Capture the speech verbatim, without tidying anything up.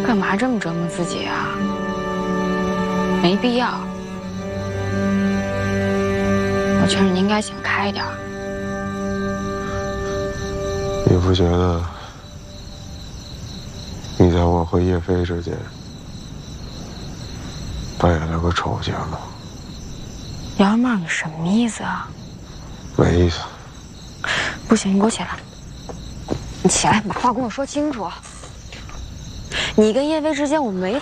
干嘛这么折磨自己啊？没必要。我劝你应该想开点儿。 你不觉得你在我和叶飞之间扮演了个丑角吗？ 姚二帽，你什么意思啊？ 没意思。 不行，你给我起来！你起来，把话跟我说清楚。你跟叶飞之间我没